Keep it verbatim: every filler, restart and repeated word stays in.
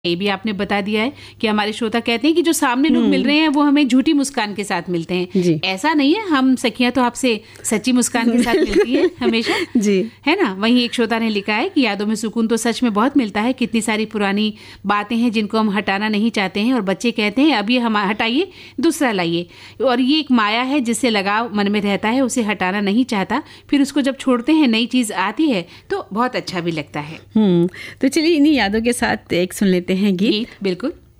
ये भी आपने बता दिया है कि हमारे श्रोता कहते हैं कि जो सामने लोग मिल रहे हैं वो हमें झूठी मुस्कान के साथ मिलते हैं। ऐसा नहीं है, हम सखियां तो आपसे सच्ची मुस्कान के साथ मिलती हैं हमेशा जी, है ना। वहीं एक श्रोता ने लिखा है कि यादों में सुकून तो सच में बहुत मिलता है। कितनी सारी पुरानी बातें हैं जिनको हम हटाना नहीं चाहते हैं और बच्चे कहते हैं अब ये हम हटाइए, दूसरा लाइए। और ये एक माया है जिससे लगाव मन में रहता है, उसे हटाना नहीं चाहता। फिर उसको जब छोड़ते हैं नई चीज आती है तो बहुत अच्छा भी लगता है। हम्म तो चलिए इन्हीं यादों के साथ एक सुन लेते हैं गीत। गीत बिल्कुल।